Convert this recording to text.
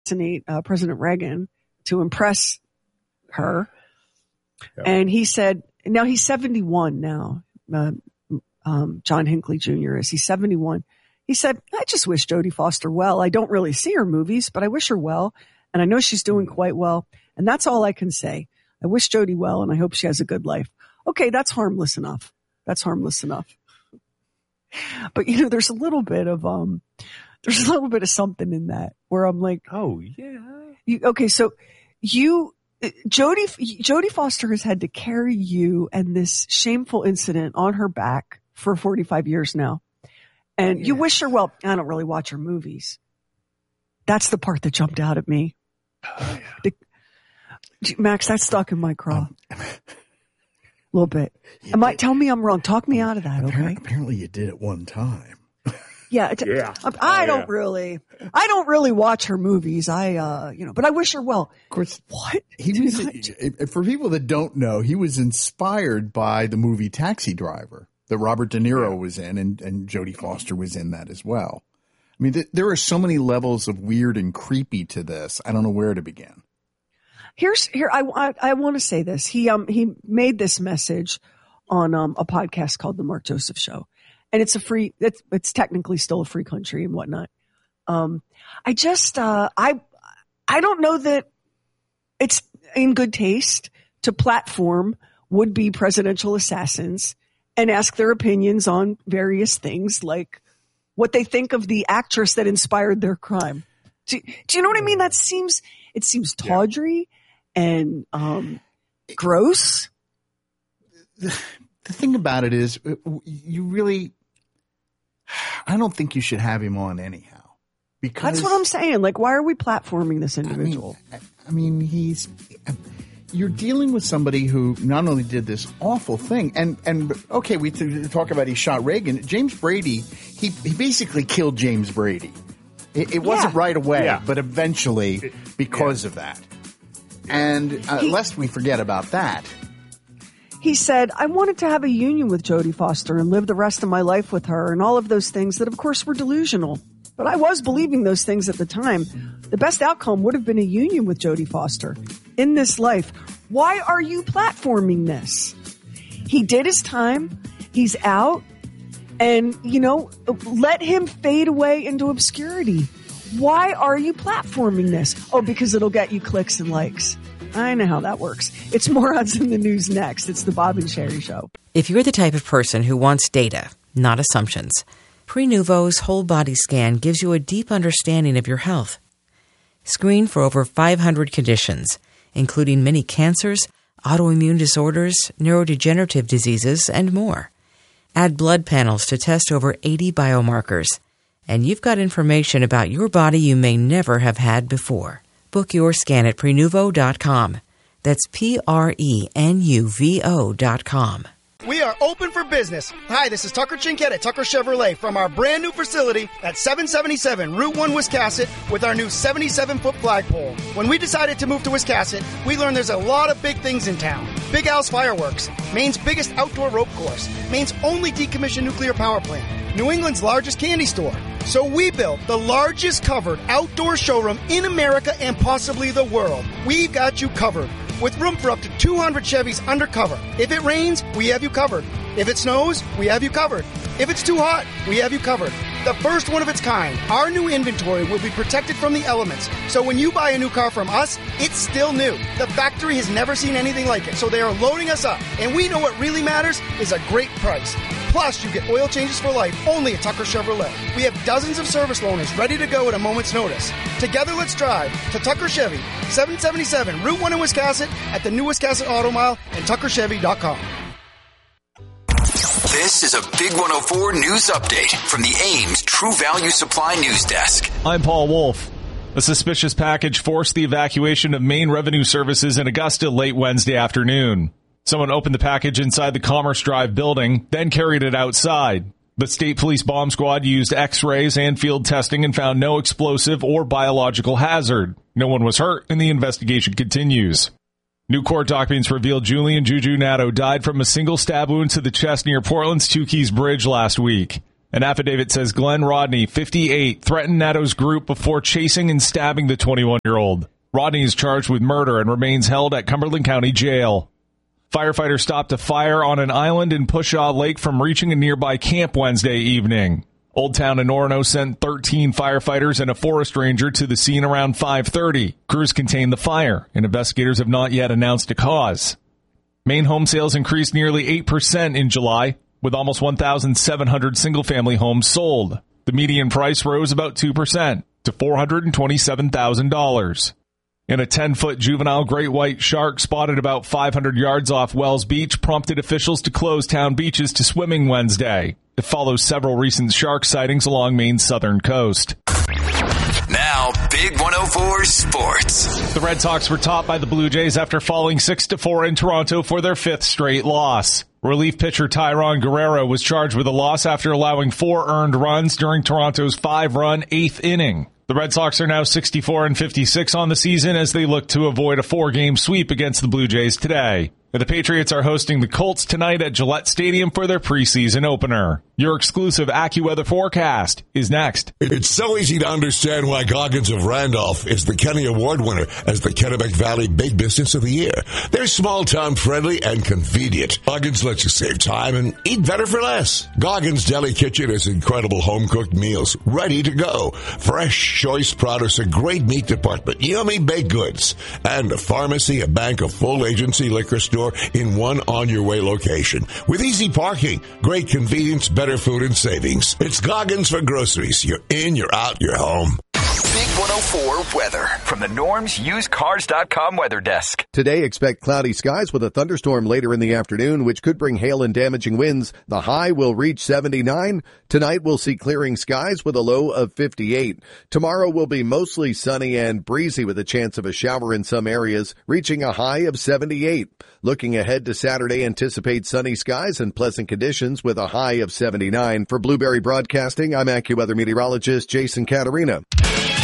assassinate President Reagan to impress her. Yep. And he said, now he's 71 now. John Hinckley Jr. He's 71. He said, I just wish Jodie Foster well. I don't really see her movies, but I wish her well. And I know she's doing quite well. And that's all I can say. I wish Jodie well, and I hope she has a good life. Okay, that's harmless enough. But there's a little bit of something in that where I'm like, oh yeah. Jodie Foster has had to carry you and this shameful incident on her back for 45 years now. And you wish her well. I don't really watch her movies. That's the part that jumped out at me. Oh, yeah. Max, that's stuck in my craw. A little bit. Tell me I'm wrong. Talk me out of that, okay? Apparently you did at one time. Yeah. I don't really watch her movies. But I wish her well. Of course. What? For people that don't know, he was inspired by the movie Taxi Driver that Robert De Niro was in, and Jodie Foster was in that as well. I mean, there are so many levels of weird and creepy to this. I don't know where to begin. I want to say this. He made this message on a podcast called The Mark Joseph Show, and it's it's technically still a free country and whatnot. I don't know that it's in good taste to platform would-be presidential assassins and ask their opinions on various things like what they think of the actress that inspired their crime. Do you know what I mean? It seems tawdry and gross. The thing about it is, I don't think you should have him on anyhow. Because that's what I'm saying. Like, why are we platforming this individual? You're dealing with somebody who not only did this awful thing, and okay, we talk about he shot Reagan. James Brady, he basically killed James Brady. It wasn't right away, but eventually because of that. And lest we forget about that. He said, I wanted to have a union with Jodie Foster and live the rest of my life with her and all of those things that, of course, were delusional. But I was believing those things at the time. The best outcome would have been a union with Jodie Foster in this life. Why are you platforming this? He did his time. He's out. And, let him fade away into obscurity. Why are you platforming this? Oh, because it'll get you clicks and likes. I know how that works. It's Morons in the News next. It's the Bob and Sherry Show. If you're the type of person who wants data, not assumptions, Prenuvo's whole body scan gives you a deep understanding of your health. Screen for over 500 conditions, including many cancers, autoimmune disorders, neurodegenerative diseases, and more. Add blood panels to test over 80 biomarkers. And you've got information about your body you may never have had before. Book your scan at Prenuvo.com. That's Prenuvo.com. We are open for business. Hi, this is Tucker Chinkett at Tucker Chevrolet from our brand new facility at 777 Route 1 Wiscasset with our new 77-foot flagpole. When we decided to move to Wiscasset, we learned there's a lot of big things in town. Big Al's Fireworks, Maine's biggest outdoor rope course, Maine's only decommissioned nuclear power plant, New England's largest candy store. So we built the largest covered outdoor showroom in America and possibly the world. We've got you covered, with room for up to 200 Chevys undercover. If it rains, we have you covered. If it snows, we have you covered. If it's too hot, we have you covered. The first one of its kind, our new inventory will be protected from the elements. So when you buy a new car from us, it's still new. The factory has never seen anything like it, so they are loading us up. And we know what really matters is a great price. Plus, you get oil changes for life only at Tucker Chevrolet. We have dozens of service loaners ready to go at a moment's notice. Together, let's drive to Tucker Chevy, 777 Route 1 in Wiscasset, at the new Wiscasset Auto Mile, and tuckerchevy.com. This is a Big 104 news update from the Ames True Value Supply News Desk. I'm Paul Wolf. A suspicious package forced the evacuation of Maine Revenue Services in Augusta late Wednesday afternoon. Someone opened the package inside the Commerce Drive building, then carried it outside. The State Police Bomb Squad used X-rays and field testing and found no explosive or biological hazard. No one was hurt, and the investigation continues. New court documents revealed Julian Juju Nato died from a single stab wound to the chest near Portland's Two Keys Bridge last week. An affidavit says Glenn Rodney, 58, threatened Netto's group before chasing and stabbing the 21-year-old. Rodney is charged with murder and remains held at Cumberland County Jail. Firefighters stopped a fire on an island in Pushaw Lake from reaching a nearby camp Wednesday evening. Old Town and Orono sent 13 firefighters and a forest ranger to the scene around 5:30. Crews contained the fire, and investigators have not yet announced a cause. Maine home sales increased nearly 8% in July, with almost 1,700 single-family homes sold. The median price rose about 2% to $427,000. And a 10-foot juvenile great white shark spotted about 500 yards off Wells Beach prompted officials to close town beaches to swimming Wednesday. It follows several recent shark sightings along Maine's southern coast. Now, Big 104 Sports. The Red Sox were topped by the Blue Jays after falling 6-4 in Toronto for their 5th straight loss. Relief pitcher Tyrone Guerrero was charged with a loss after allowing 4 earned runs during Toronto's 5-run 8th inning. The Red Sox are now 64-56 on the season as they look to avoid a 4-game sweep against the Blue Jays today. The Patriots are hosting the Colts tonight at Gillette Stadium for their preseason opener. Your exclusive AccuWeather forecast is next. It's so easy to understand why Goggins of Randolph is the Kenny Award winner as the Kennebec Valley Big Business of the Year. They're small-town friendly and convenient. Goggins lets you save time and eat better for less. Goggins Deli Kitchen has incredible home-cooked meals ready to go. Fresh, choice produce, a great meat department, yummy baked goods, and a pharmacy, a bank, a full agency liquor store in one on-your-way location. With easy parking, great convenience, better food, and savings. It's Goggins for groceries. You're in, you're out, you're home. Big 104 weather from the Norm's UsedCars.com weather desk. Today, expect cloudy skies with a thunderstorm later in the afternoon, which could bring hail and damaging winds. The high will reach 79. Tonight, we'll see clearing skies with a low of 58. Tomorrow will be mostly sunny and breezy with a chance of a shower in some areas, reaching a high of 78. Looking ahead to Saturday, anticipate sunny skies and pleasant conditions with a high of 79. For Blueberry Broadcasting, I'm AccuWeather meteorologist Jason Caterina.